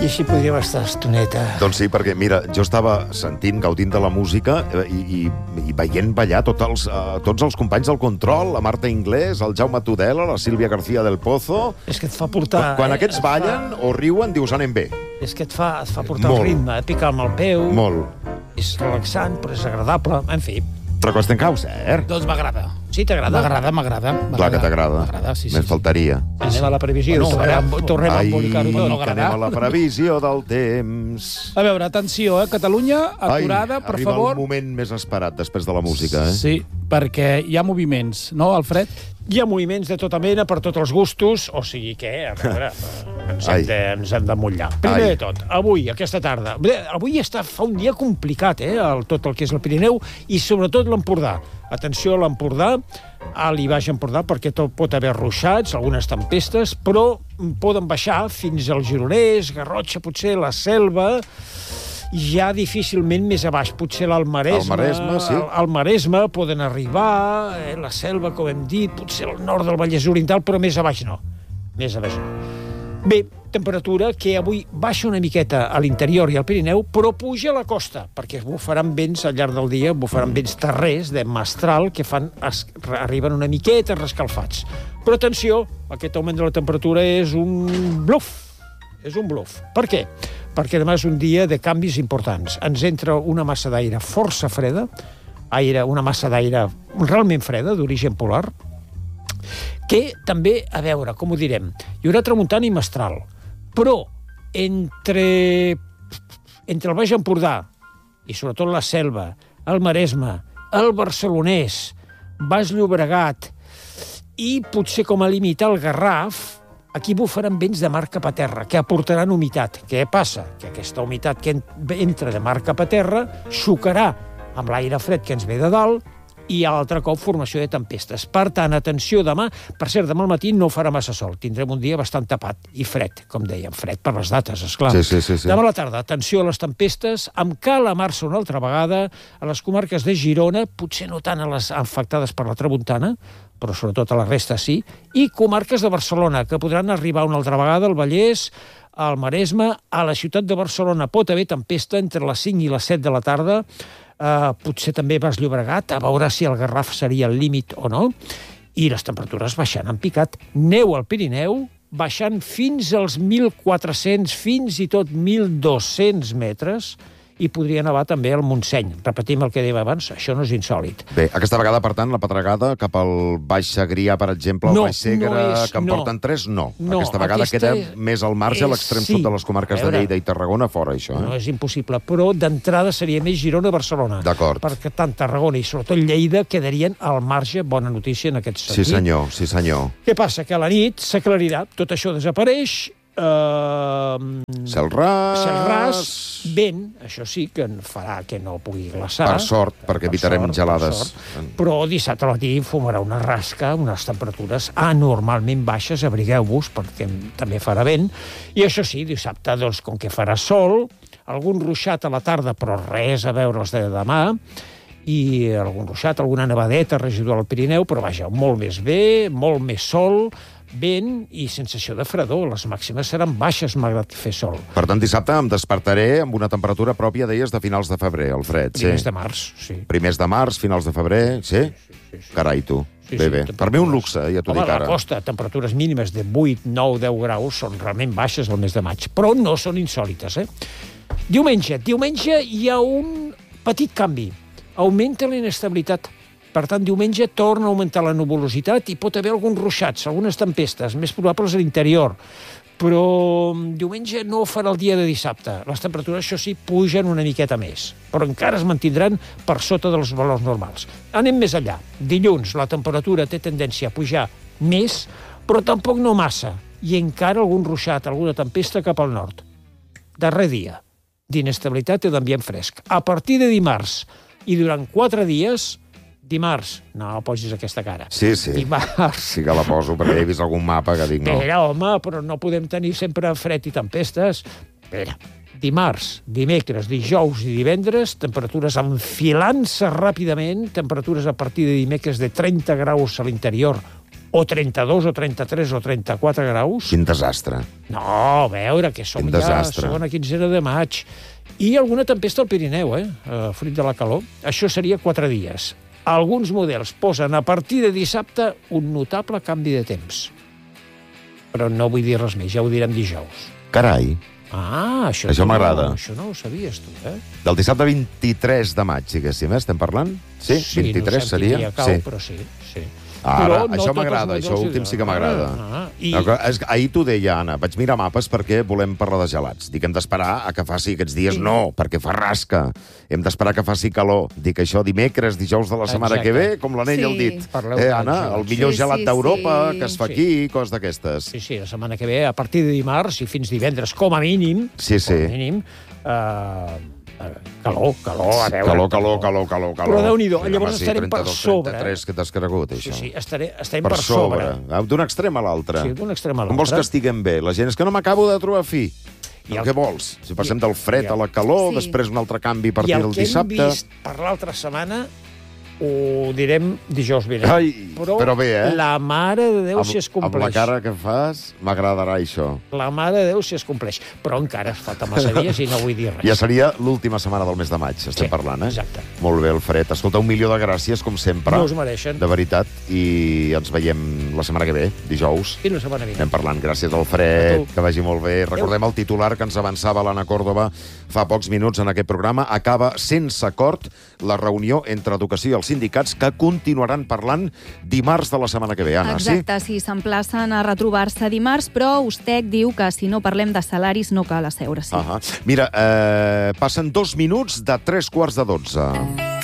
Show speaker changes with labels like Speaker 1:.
Speaker 1: I així podríem estar estoneta.
Speaker 2: Doncs sí, perquè, mira, jo estava sentint, gaudint de la música i veient ballar tots els companys del control, la Marta Inglés, el Jaume Tudela, la Sílvia García del Pozo.
Speaker 1: És que et fa portar...
Speaker 2: Quan aquests ballen o riuen, dius, anem bé.
Speaker 1: És que et fa portar el ritme, picar amb el peu.
Speaker 2: Molt.
Speaker 1: És relaxant, però és agradable. En fi.
Speaker 2: Recosten cau, cert?
Speaker 3: Doncs m'agrada.
Speaker 1: Sí, t'agrada?
Speaker 3: M'agrada.
Speaker 2: Clar que t'agrada.
Speaker 3: M'agrada, sí.
Speaker 2: Més faltaria.
Speaker 1: Anem a la previsió. Tornem a embolicar-ho tot.
Speaker 2: Que anem a la previsió del temps.
Speaker 3: A veure, atenció, Catalunya, aturada, per favor.
Speaker 2: Arriba el moment més esperat després de la música,
Speaker 3: Sí, perquè hi ha moviments, no, Alfred?
Speaker 1: Hi ha moviments de tota mena, per tots els gustos, o sigui que, a veure, ens hem de mullar. Primer de tot, avui, aquesta tarda... Bé, avui fa un dia complicat, tot el que és el Pirineu, i sobretot l'Empordà. Atenció a l'Empordà, a l'Baix Empordà, perquè tot pot haver ruixats, algunes tempestes, però poden baixar fins al Gironès, Garrotxa, potser la Selva, ja difícilment més a baix, potser l'Almaresme,
Speaker 2: sí.
Speaker 1: Al Maresme poden arribar, la Selva, com hem dit, potser al nord del Vallès Oriental, però més a baix no. Més a baix no. Bé, temperatura que avui baixa una miqueta a l'interior i al Pirineu, però puja a la costa, perquè bufaran vents al llarg del dia, bufaran vents terrers de mestral que arriben una miqueta rescalfats. Però atenció, aquest augment de la temperatura és un bluf. És un bluf. Per què? Perquè demà és un dia de canvis importants. Ens entra una massa d'aire força freda, una massa d'aire realment freda, d'origen polar, que també, a veure, com ho direm, hi haurà tramuntana i mestral, però entre el Baix Empordà i sobretot la Selva, el Maresme, el Barcelonès, Baix Llobregat i potser com a límit el Garraf, aquí bufaran vents de mar cap a terra, que aportaran humitat. Què passa? Que aquesta humitat que entra de mar cap a terra xocarà amb l'aire fred que ens ve de dalt i altre cop formació de tempestes. Per tant, atenció demà. Per cert, demà al matí no farà massa sol. Tindrem un dia bastant tapat i fred, com dèiem, fred per les dates, esclar.
Speaker 2: Sí.
Speaker 3: Demà a la tarda, atenció a les tempestes, amb calamar-se una altra vegada a les comarques de Girona, potser no tant a les afectades per la tramuntana, però sobretot a la resta sí, i comarques de Barcelona, que podran arribar una altra vegada al Vallès, al Maresme, a la ciutat de Barcelona pot haver tempesta entre les 5 i les 7 de la tarda, potser també Baix Llobregat, a veure si el Garraf seria el límit o no, i les temperatures baixant en picat. Neu al Pirineu, baixant fins als 1.400, fins i tot 1.200 metres, i podria nevar també al Montseny. Repetim el que dèiem abans, això no és insòlid.
Speaker 2: Bé, aquesta vegada, per tant, la pedregada cap al Baix Segrià, per exemple, al Baix Segre, que en porten 3, no. Aquesta vegada queda més al marge, a l'extrem sud de les comarques de Lleida i Tarragona, fora, això.
Speaker 1: No és impossible, però d'entrada seria més Girona-Barcelona.
Speaker 2: D'acord.
Speaker 1: Perquè tant Tarragona i sobretot Lleida quedarien al marge, bona notícia en aquest sentit.
Speaker 2: Sí, senyor.
Speaker 1: Què passa? Que a la nit s'aclarirà, tot això desapareix,
Speaker 2: cel ras,
Speaker 1: vent, això sí que farà que no pugui glaçar.
Speaker 2: Per sort, perquè evitarem gelades.
Speaker 1: Però dissabte a la nit fumarà una rasca, unes temperatures anormalment baixes, abrigueu-vos, perquè també farà vent. I això sí, dissabte, doncs, com que farà sol, algun ruixat a la tarda, però res a veure els de demà, i algun ruixat, alguna nevadeta residual al Pirineu, però vaja, molt més bé, molt més sol, vent i sensació de fredor. Les màximes seran baixes, malgrat fer sol.
Speaker 2: Per tant, dissabte em despertaré amb una temperatura pròpia, deies, de finals de febrer, el fred.
Speaker 1: Primers de març, sí.
Speaker 2: Primers de març, finals de febrer, sí? Carai, tu. Bé. Per mi un luxe, ja t'ho dic ara.
Speaker 1: A la costa, temperatures mínimes de 8, 9, 10 graus són realment baixes el mes de maig, però no són insòlites, Diumenge hi ha un petit canvi. Augmenta la inestabilitat. Per tant, diumenge torna a augmentar la nuvolositat i pot haver alguns ruixats, algunes tempestes, més probables a l'interior. Però diumenge no farà el dia de dissabte. Les temperatures, això sí, pugen una miqueta més, però encara es mantindran per sota dels valors normals. Anem més enllà. Dilluns la temperatura té tendència a pujar més, però tampoc no massa, i encara algun ruixat, alguna tempesta cap al nord. Darrer dia d'inestabilitat i d'ambient fresc. A partir de dimarts i durant 4 dies... Dimarts, no posis aquesta cara.
Speaker 2: Sí.
Speaker 1: Dimarts.
Speaker 2: Sí que la poso, perquè he vist algun mapa que dic no.
Speaker 1: Espera, home, però no podem tenir sempre fred i tempestes. Espera. Dimarts, dimecres, dijous i divendres, temperatures enfilant-se ràpidament, temperatures a partir de dimecres de 30 graus a l'interior
Speaker 3: o 32, o 33, o 34 graus.
Speaker 2: Quin desastre.
Speaker 3: No, a veure, que som
Speaker 2: Quin
Speaker 3: ja
Speaker 2: desastre.
Speaker 3: segona quinzena de maig. I alguna tempesta al Pirineu, fruit de la calor. Això seria 4 dies. Alguns models posen a partir de dissabte un notable canvi de temps. Però no vull dir res més, ja ho direm dijous.
Speaker 2: Carai.
Speaker 3: Això
Speaker 2: m'agrada.
Speaker 3: Això no ho sabies, tu,
Speaker 2: Del dissabte 23 de maig, diguéssim, estem parlant? Sí, 23
Speaker 3: no
Speaker 2: seria?
Speaker 3: Dia cau,
Speaker 2: Sí.
Speaker 3: però sí.
Speaker 2: Ara,
Speaker 3: Però no
Speaker 2: això
Speaker 3: tots
Speaker 2: m'agrada,
Speaker 3: els
Speaker 2: això
Speaker 3: models
Speaker 2: últim sí que m'agrada.
Speaker 3: I...
Speaker 2: Ahir t'ho deia, Anna, vaig mirar mapes perquè volem parlar de gelats. Dic, hem d'esperar a que faci aquests dies. No, perquè fa rasca. Hem d'esperar que faci calor. Dic, això dimecres, dijous de la setmana que ve, com l'anell al dit. Anna, el millor gelat d'Europa que es fa aquí, coses d'aquestes.
Speaker 3: Sí, la setmana que ve, a partir de dimarts i fins divendres, com a mínim, calor, a veure.
Speaker 2: Calor.
Speaker 3: Però Déu-n'hi-do, llavors estarem per sobre.
Speaker 2: 33, que t'has cregut, això.
Speaker 3: Sí, estarem per sobre.
Speaker 2: D'un extrem a l'altre.
Speaker 3: Sí, d'un extrem a l'altre.
Speaker 2: Com vols que estiguem bé? La gent és que no m'acabo de trobar fi. Què vols? Si passem del fred a la calor, després un altre canvi a partir del dissabte...
Speaker 3: I el que hem vist per l'altra setmana ho direm dijous vinent.
Speaker 2: Però bé,
Speaker 3: la mare de Déu si es compleix.
Speaker 2: Amb la cara que fas, m'agradarà això.
Speaker 3: La mare de Déu si es compleix. Però encara es falta massa dies i no vull dir res.
Speaker 2: Ja seria l'última setmana del mes de maig, estem parlant,
Speaker 3: Exacte.
Speaker 2: Molt bé, Alfred. Escolta, 1.000.000 de gràcies, com sempre.
Speaker 3: No us mereixen.
Speaker 2: De veritat. I ens veiem la setmana que ve, dijous.
Speaker 3: I la setmana vinent.
Speaker 2: Anem parlant. Gràcies, Alfred. Que vagi molt bé. Recordem el titular que ens avançava l'Anna Còrdova fa pocs minuts en aquest programa. Acaba sense acord la reunió entre Educació i els sindicats que continuaran parlant dimarts de la setmana que ve, Anna,
Speaker 4: Exacte, sí, s'emplacen a retrobar-se dimarts, però USTEC diu que si no parlem de salaris no cal asseure-s'hi.
Speaker 2: Mira, passen 2 minuts de 3 quarts de 12.